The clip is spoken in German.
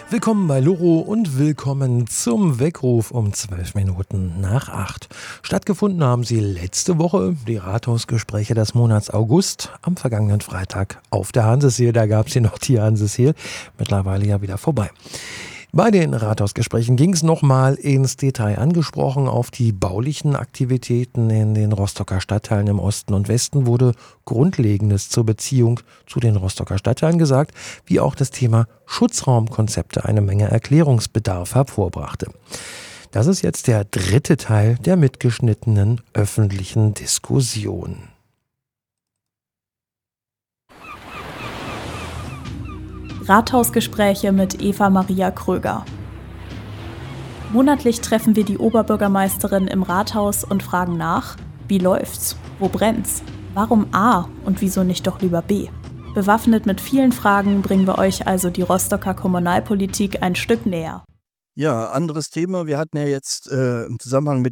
Willkommen bei Loro und willkommen zum Weckruf um 12 Minuten nach 8. Stattgefunden haben sie letzte Woche, die Rathausgespräche des Monats August, am vergangenen Freitag auf der Hanseseel. Da gab es hier noch die Hanseseel, mittlerweile ja wieder vorbei. Bei den Rathausgesprächen ging es nochmal ins Detail, angesprochen auf die baulichen Aktivitäten in den Rostocker Stadtteilen im Osten und Westen, wurde Grundlegendes zur Beziehung zu den Rostocker Stadtteilen gesagt, wie auch das Thema Schutzraumkonzepte eine Menge Erklärungsbedarf hervorbrachte. Das ist jetzt der dritte Teil der mitgeschnittenen öffentlichen Diskussion. Rathausgespräche mit Eva Maria Kröger. Monatlich treffen wir die Oberbürgermeisterin im Rathaus und fragen nach, wie läuft's, wo brennt's, warum A und wieso nicht doch lieber B. Bewaffnet mit vielen Fragen bringen wir euch also die Rostocker Kommunalpolitik ein Stück näher. Ja, anderes Thema. Wir hatten ja jetzt im Zusammenhang mit